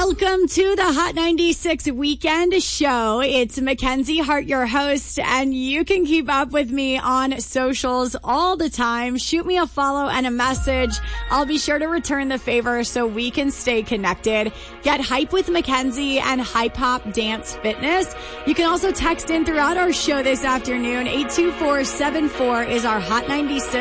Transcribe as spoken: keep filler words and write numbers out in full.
Welcome to the Hot ninety-six Weekend Show. It's Mackenzie Hart, your host, and you can keep up with me on socials all the time. Shoot me a follow and a message. I'll be sure to return the favor so we can stay connected. Get hype with Mackenzie and Hype Hop Dance Fitness. You can also text in throughout our show this afternoon. eight two four seven four is our Hot ninety-six